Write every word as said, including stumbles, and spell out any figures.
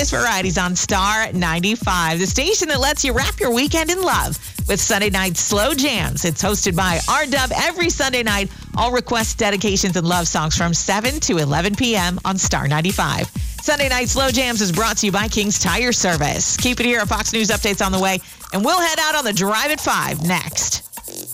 biggest varieties on Star ninety-five, the station that lets you wrap your weekend in love with Sunday Night Slow Jams. It's hosted by R-Dub every Sunday night. All requests, dedications, and love songs from seven to eleven p.m. on Star ninety-five. Sunday Night Slow Jams is brought to you by King's Tire Service. Keep it here. Fox News updates on the way, and we'll head out on the drive at five next.